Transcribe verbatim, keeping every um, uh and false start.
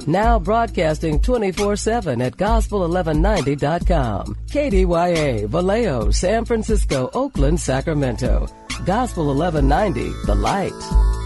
Now broadcasting twenty-four seven at gospel eleven ninety dot com. K D Y A, Vallejo, San Francisco, Oakland, Sacramento. Gospel eleven ninety, The Light.